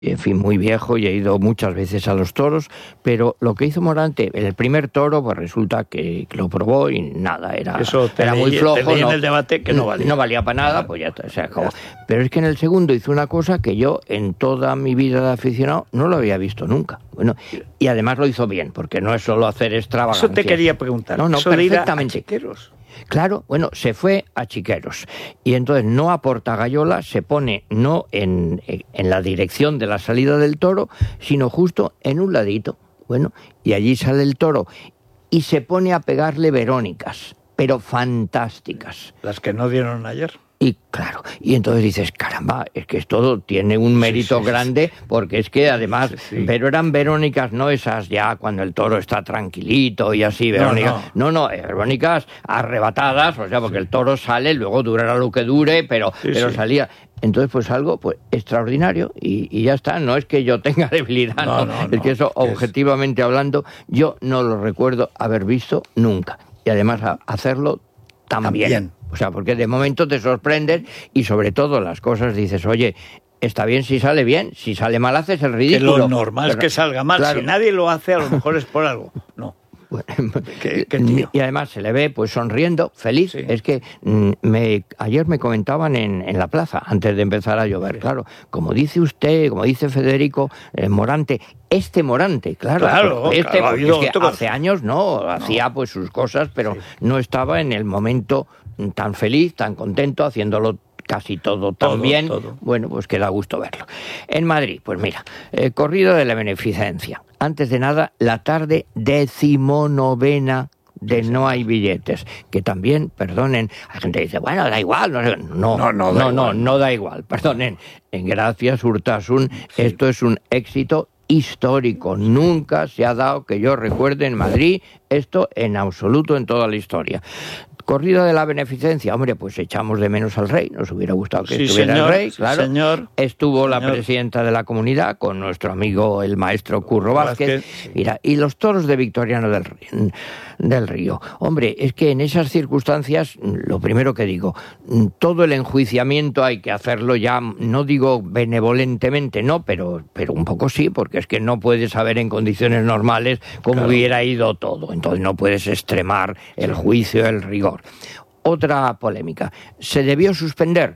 en fin, muy viejo y he ido muchas veces a los toros, pero lo que hizo Morante en el primer toro, pues resulta que lo probó y nada, era muy flojo. En el debate que no valía. No valía para nada, pues ya está, se acabó. Pero es que en el segundo hizo una cosa que yo en toda mi vida de aficionado no lo había visto nunca. Bueno, y además lo hizo bien, porque no es solo hacer extravagancias. Eso te quería preguntar. No, perfectamente. Claro, bueno, se fue a Chiqueros y entonces no a Portagayola, se pone no en la dirección de la salida del toro, sino justo en un ladito. Bueno, y allí sale el toro y se pone a pegarle verónicas, pero fantásticas. Las que no dieron ayer. Y claro, y entonces dices, caramba, es que esto tiene un mérito grande, porque es que además, pero eran verónicas, no esas ya cuando el toro está tranquilito y así, verónicas. No, verónicas arrebatadas, o sea, porque el toro sale, luego durará lo que dure, pero salía. Entonces, pues algo pues extraordinario y ya está. No es que yo tenga debilidad, es que eso, objetivamente hablando, yo no lo recuerdo haber visto nunca. Y además hacerlo tan bien. O sea, porque de momento te sorprendes y sobre todo las cosas dices, oye, está bien si sale bien, si sale mal haces el ridículo. Que lo normal es que salga mal, claro. Si nadie lo hace a lo mejor es por algo. No. Y además se le ve pues sonriendo, feliz. Sí. Es que ayer me comentaban en la plaza, antes de empezar a llover, claro, como dice usted, como dice Federico, Morante, Morante, claro, es que hace años hacía pues sus cosas, pero no estaba en el momento tan feliz, tan contento, haciéndolo casi todo tan bien. Bueno, pues que da gusto verlo. En Madrid, pues mira, corrido de la beneficencia. Antes de nada, la tarde 19ª de No hay billetes, que también, perdonen, la gente dice, bueno, da igual, no da igual, perdonen, en Gracias Urtasun, esto es un éxito histórico, nunca se ha dado, que yo recuerde, en Madrid, esto en absoluto en toda la historia. Corrida de la beneficencia, hombre, pues echamos de menos al rey, nos hubiera gustado que estuviera el rey, claro. Estuvo la presidenta de la comunidad con nuestro amigo el maestro Curro Vázquez. Mira, y los toros de Victoriano del Río. Hombre, es que en esas circunstancias, lo primero que digo, todo el enjuiciamiento hay que hacerlo ya, no digo benevolentemente, no, pero un poco sí, porque es que no puedes saber en condiciones normales cómo hubiera ido todo. Entonces no puedes extremar el juicio, el rigor. Otra polémica. ¿Se debió suspender?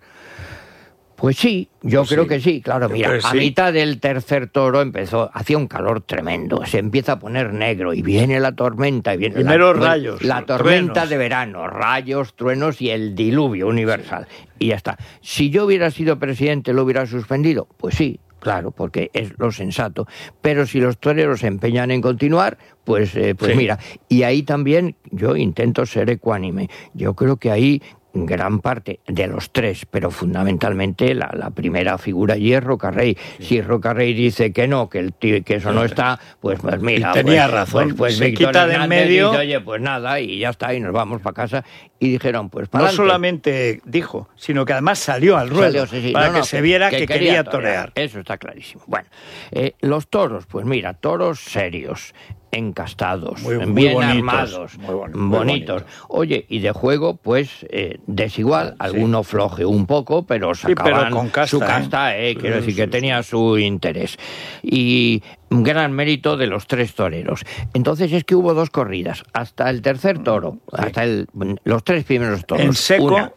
Pues sí, yo creo que sí, claro, mira, a mitad del tercer toro hacía un calor tremendo, se empieza a poner negro y viene la tormenta, y viene rayos, la tormenta de verano, rayos, truenos y el diluvio universal, y ya está. Si yo hubiera sido presidente, ¿lo hubiera suspendido? Pues sí, claro, porque es lo sensato, pero si los toreros se empeñan en continuar, pues mira, y ahí también yo intento ser ecuánime, yo creo que ahí gran parte de los tres, pero fundamentalmente la primera figura allí es Rocarrey. Si Rocarrey dice que no, que eso no está, pues mira, tenía razón. Pues se Víctor quita Hernández de en medio. Dice, oye, pues nada, y ya está, y nos vamos para casa. Y dijeron, pues para no adelante. solamente dijo, sino que además salió al ruedo para que se viera que quería torear. Eso está clarísimo. Bueno, los toros, pues mira, toros serios, encastados, bien bonitos, armados, bonitos. Oye, y de juego, pues desigual, alguno flojeó un poco, pero sacaban con casta, su casta, quiero decir que tenía su interés. Y un gran mérito de los tres toreros. Entonces es que hubo dos corridas, hasta el tercer toro, hasta los tres primeros toros. En seco.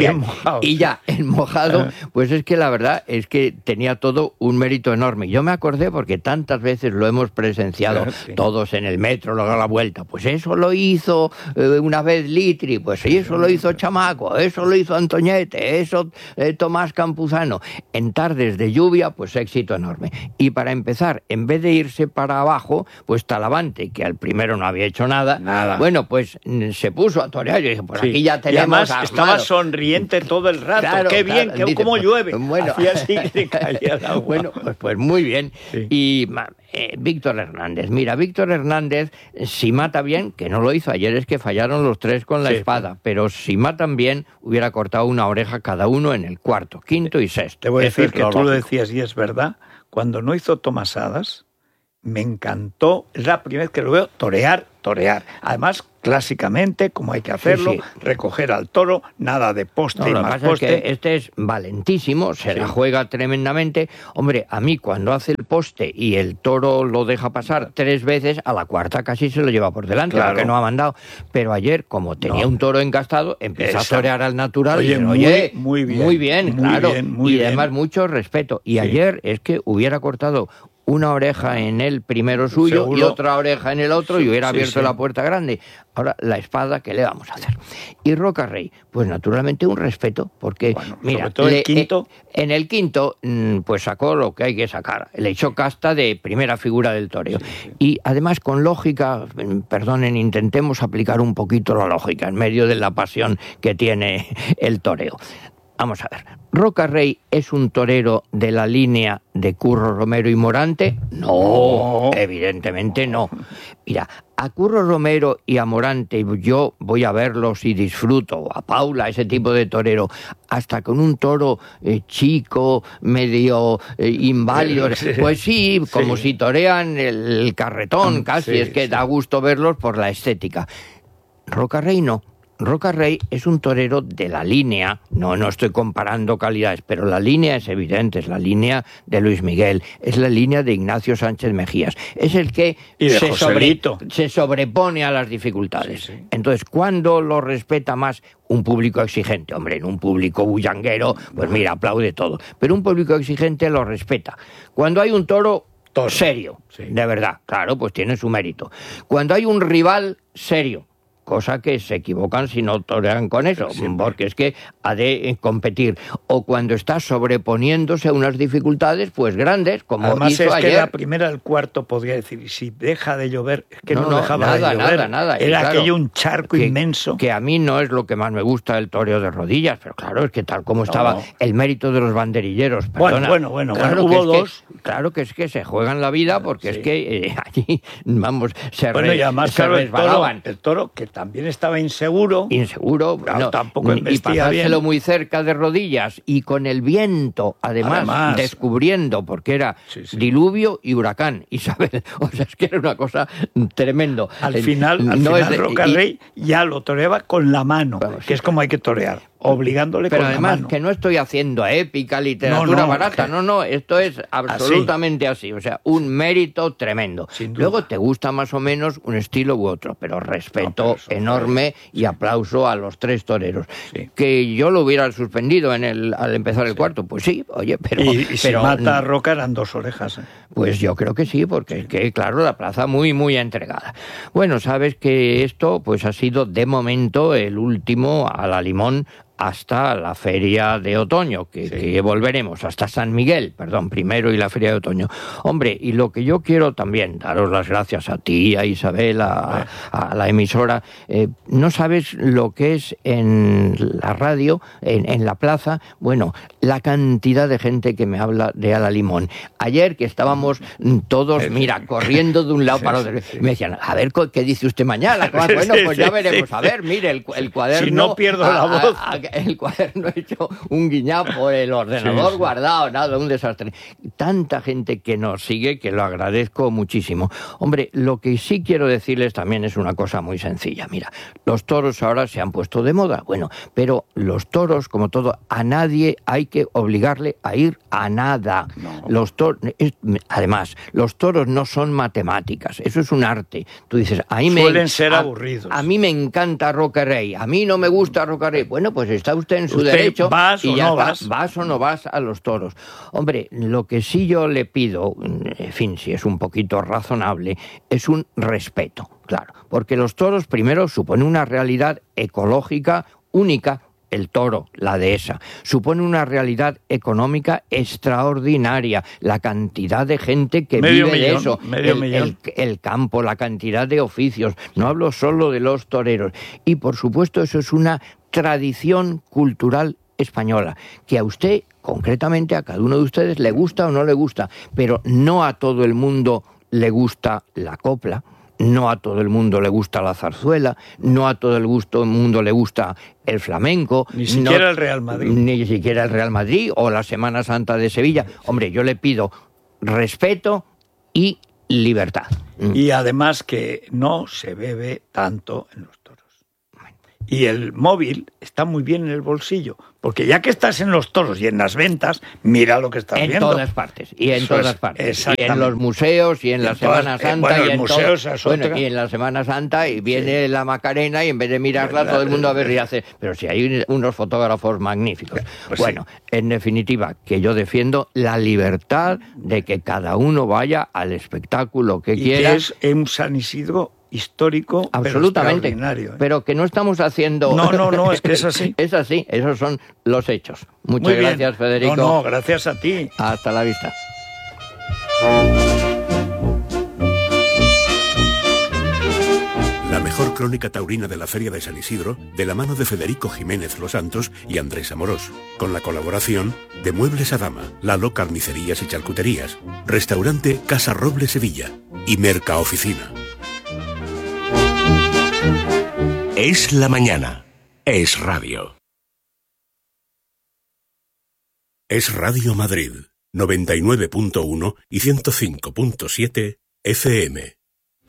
Y ya, en mojado, pues es que la verdad es que tenía todo un mérito enorme. Yo me acordé porque tantas veces lo hemos presenciado todos en el metro, luego a la vuelta. Pues eso lo hizo una vez Litri, pues sí, eso lo hizo Chamaco, eso lo hizo Antoñete, eso Tomás Campuzano. En tardes de lluvia, pues éxito enorme. Y para empezar, en vez de irse para abajo, pues Talavante, que al primero no había hecho nada. Bueno, pues se puso a torear. Yo dije, pues aquí ya tenemos. Y además estaba sonriente todo el rato, qué bien, dice, cómo llueve. Bueno, así que caía el agua. Bueno, pues muy bien. Sí. Y Víctor Hernández, mira, Víctor Hernández, si mata bien, que no lo hizo ayer, es que fallaron los tres con la espada, pero si matan bien, hubiera cortado una oreja cada uno en el cuarto, quinto y sexto. Te voy a decir que tú lo decías y es verdad, cuando no hizo tomasadas, me encantó, es la primera vez que lo veo torear. Además, clásicamente, como hay que hacerlo, recoger al toro, nada de poste y más poste. Es que este es valentísimo, se la juega tremendamente. Hombre, a mí cuando hace el poste y el toro lo deja pasar 3 veces, a la cuarta casi se lo lleva por delante, porque no ha mandado. Pero ayer, como tenía un toro encastado, empezó a torear al natural. Oye, muy bien, y además mucho respeto. Y ayer es que hubiera cortado una oreja en el primero suyo, seguro, y otra oreja en el otro, y hubiera abierto la puerta grande. Ahora, la espada, ¿qué le vamos a hacer? Y Roca Rey, pues naturalmente un respeto, porque, mira, sobre todo el quinto. En el quinto, pues sacó lo que hay que sacar. Le echó casta de primera figura del toreo. Y además, con lógica, perdonen, intentemos aplicar un poquito la lógica en medio de la pasión que tiene el toreo. Vamos a ver, ¿Roca Rey es un torero de la línea de Curro Romero y Morante? No, evidentemente no. Mira, a Curro Romero y a Morante yo voy a verlos y disfruto, a Paula, ese tipo de torero, hasta con un toro chico, medio inválido, pues sí, como si torean el carretón casi, es que da gusto verlos por la estética. Roca Rey no. Roca Rey es un torero de la línea, no estoy comparando calidades, pero la línea es evidente, es la línea de Luis Miguel, es la línea de Ignacio Sánchez Mejías, es el que se sobrepone a las dificultades. Entonces, ¿cuándo lo respeta más un público exigente? Hombre, en un público bullanguero, pues mira, aplaude todo, pero un público exigente lo respeta. Cuando hay un toro serio, de verdad, claro, pues tiene su mérito. Cuando hay un rival serio, cosa que se equivocan si no torean con eso, porque es que ha de competir. O cuando está sobreponiéndose a unas dificultades, pues grandes, como además hizo es ayer. Que la primera al cuarto podría decir, y si deja de llover, es que no dejaba de llover. Nada. Era claro, aquello un charco inmenso. Que a mí no es lo que más me gusta del toreo de rodillas, pero claro, es que tal como estaba el mérito de los banderilleros. Perdona, bueno, hubo dos. Claro que es que se juegan la vida, porque es que allí, vamos, se y además, resbalaban. El toro que también estaba inseguro, bueno, tampoco y pasárselo muy cerca de rodillas y con el viento, además descubriendo, porque era diluvio y huracán, Isabel, o sea, es que era una cosa tremendo. Al final Roca Rey ya lo toreaba con la mano, que es como hay que torear, obligándole con la mano. Pero además que no estoy haciendo épica, literatura barata, esto es absolutamente así, o sea, un mérito tremendo. Luego te gusta más o menos un estilo u otro, pero respeto enorme y aplauso a los 3 toreros. Que yo lo hubiera suspendido al empezar el cuarto, pues sí, oye, pero... Y si mata a Roca eran 2 orejas. Pues yo creo que sí, porque es que, claro, la plaza muy, muy entregada. Bueno, sabes que esto pues ha sido de momento el último a la Limón hasta la feria de otoño, que volveremos, hasta San Miguel, primero, y la feria de otoño. Hombre, y lo que yo quiero también, daros las gracias a ti, a Isabel, a la emisora, no sabes lo que es en la radio, en la plaza, bueno, la cantidad de gente que me habla de A la Limón. Ayer que estábamos todos, corriendo de un lado para otro, me decían, a ver, ¿qué dice usted mañana? Bueno, pues ya veremos, a ver, mire, el cuaderno... Si no pierdo la voz... El cuaderno hecho un guiñapo, el ordenador guardado, nada, un desastre. Tanta gente que nos sigue que lo agradezco muchísimo. Hombre, lo que sí quiero decirles también es una cosa muy sencilla. Mira, los toros ahora se han puesto de moda, pero los toros, como todo, a nadie hay que obligarle a ir a nada. Los toros, además, los toros no son matemáticas, eso es un arte. Tú dices, suelen ser aburridos. A mí me encanta Roca Rey, a mí no me gusta Roca Rey. Bueno, pues está usted en su derecho, vas y o ya no está, vas o no vas a los toros. Hombre, lo que sí yo le pido, en fin, si es un poquito razonable, es un respeto, claro, porque los toros primero suponen una realidad ecológica única. El toro, la dehesa, supone una realidad económica extraordinaria. La cantidad de gente que vive de eso, el campo, la cantidad de oficios. No hablo solo de los toreros. Y por supuesto eso es una tradición cultural española, que a usted, concretamente a cada uno de ustedes, le gusta o no le gusta, pero no a todo el mundo le gusta la copla. No a todo el mundo le gusta la zarzuela, no a todo el mundo le gusta el flamenco. Ni siquiera el Real Madrid. Ni siquiera el Real Madrid o la Semana Santa de Sevilla. Hombre, yo le pido respeto y libertad. Y además que no se bebe tanto en los toros. Y el móvil está muy bien en el bolsillo, porque ya que estás en los toros y en las ventas, mira lo que estás viendo. En todas partes, y en todas partes. Y en los museos, y en la Semana Santa, y en todo. Y en la Semana Santa, y viene la Macarena, y en vez de mirarla, todo el mundo a ver y hace... Pero si hay unos fotógrafos magníficos. Pues bueno, en definitiva, que yo defiendo la libertad de que cada uno vaya al espectáculo que quiera. Que es un San Isidro histórico, absolutamente, pero que no estamos haciendo... No, es que es así. Es así, esos son los hechos. Muchas gracias, Federico. No, gracias a ti. Hasta la vista. La mejor crónica taurina de la Feria de San Isidro, de la mano de Federico Jiménez Los Santos y Andrés Amorós, con la colaboración de Muebles Adama, Lalo Carnicerías y Charcuterías, Restaurante Casa Roble Sevilla y Mercaoficina. Es la mañana. Es radio. Es Radio Madrid, 99.1 y 105.7 FM.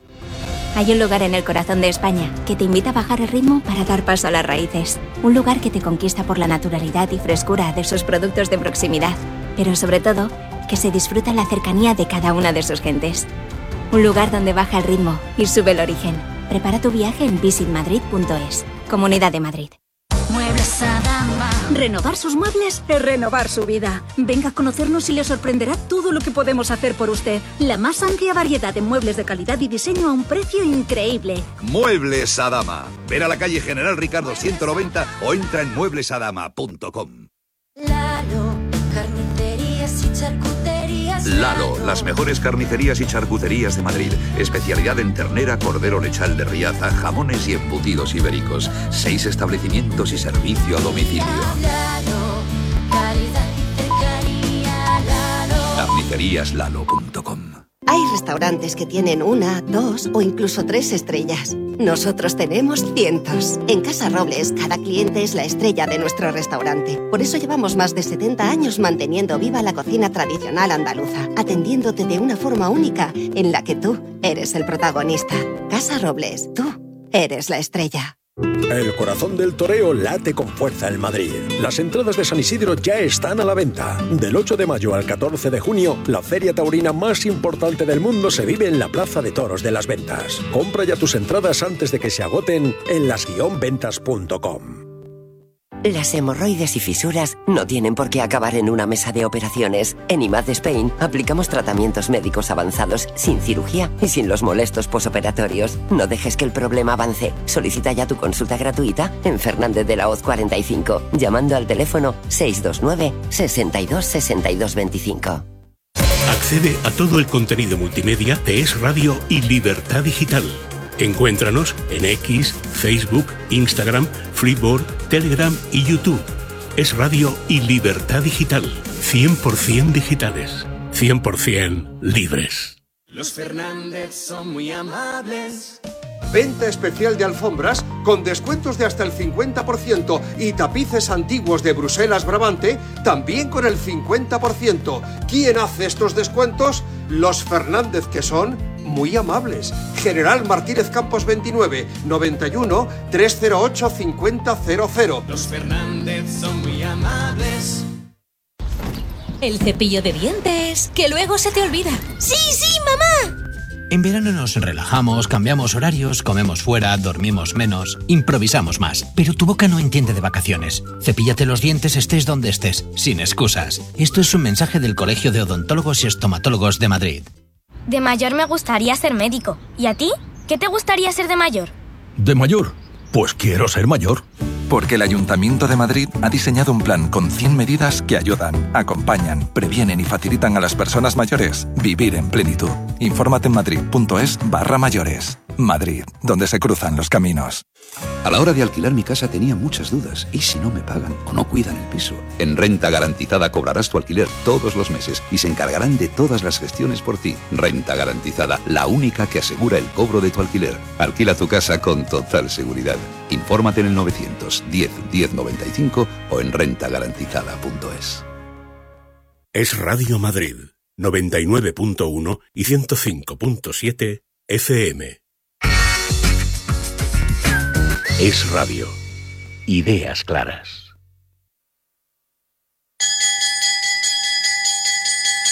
Hay un lugar en el corazón de España que te invita a bajar el ritmo para dar paso a las raíces. Un lugar que te conquista por la naturalidad y frescura de sus productos de proximidad, pero sobre todo, que se disfruta la cercanía de cada una de sus gentes. Un lugar donde baja el ritmo y sube el origen. Prepara tu viaje en visitmadrid.es. Comunidad de Madrid. Muebles Adama. Renovar sus muebles es renovar su vida. Venga a conocernos y le sorprenderá todo lo que podemos hacer por usted. La más amplia variedad de muebles de calidad y diseño a un precio increíble. Muebles Adama. Ven a la calle General Ricardo 190 o entra en mueblesadama.com. Lalo, carnicerías y charcuterías. Lalo, las mejores carnicerías y charcuterías de Madrid. Especialidad en ternera, cordero lechal de Riaza, jamones y embutidos ibéricos. 6 establecimientos y servicio a domicilio. Lalo, calidad y cercanía. Lalo. Carniceríaslalo.com. Hay restaurantes que tienen 1, 2 o incluso 3 estrellas. Nosotros tenemos cientos. En Casa Robles, cada cliente es la estrella de nuestro restaurante. Por eso llevamos más de 70 años manteniendo viva la cocina tradicional andaluza, atendiéndote de una forma única en la que tú eres el protagonista. Casa Robles, tú eres la estrella. El corazón del toreo late con fuerza en Madrid. Las entradas de San Isidro ya están a la venta. Del 8 de mayo al 14 de junio, la feria taurina más importante del mundo se vive en la Plaza de Toros de las Ventas. Compra ya tus entradas antes de que se agoten en las-ventas.com. Las hemorroides y fisuras no tienen por qué acabar en una mesa de operaciones. En IMAD Spain aplicamos tratamientos médicos avanzados sin cirugía y sin los molestos posoperatorios. No dejes que el problema avance. Solicita ya tu consulta gratuita en Fernández de la Hoz 45, llamando al teléfono 629 62 62 25. Accede a todo el contenido multimedia de Es Radio y Libertad Digital. Encuéntranos en X, Facebook, Instagram, Flipboard, Telegram y YouTube. Es Radio y Libertad Digital. 100% digitales. 100% libres. Los Fernández son muy amables. Venta especial de alfombras con descuentos de hasta el 50% y tapices antiguos de Bruselas Brabante también con el 50%. ¿Quién hace estos descuentos? Los Fernández, que son muy amables. General Martínez Campos 29, 91 308 5000. Los Fernández son muy amables. El cepillo de dientes, que luego se te olvida. ¡Sí, mamá! En verano nos relajamos, cambiamos horarios, comemos fuera, dormimos menos, improvisamos más. Pero tu boca no entiende de vacaciones. Cepíllate los dientes estés donde estés, sin excusas. Esto es un mensaje del Colegio de Odontólogos y Estomatólogos de Madrid. De mayor me gustaría ser médico. ¿Y a ti? ¿Qué te gustaría ser de mayor? ¿De mayor? Pues quiero ser mayor. Porque el Ayuntamiento de Madrid ha diseñado un plan con 100 medidas que ayudan, acompañan, previenen y facilitan a las personas mayores vivir en plenitud. Infórmate en madrid.es/mayores. Madrid, donde se cruzan los caminos. A la hora de alquilar mi casa tenía muchas dudas. ¿Y si no me pagan o no cuidan el piso? En Renta Garantizada cobrarás tu alquiler todos los meses y se encargarán de todas las gestiones por ti. Renta Garantizada, la única que asegura el cobro de tu alquiler. Alquila tu casa con total seguridad. Infórmate en el 910 1095 o en rentagarantizada.es. Es Radio Madrid, 99.1 y 105.7 FM. Es Radio. Ideas claras.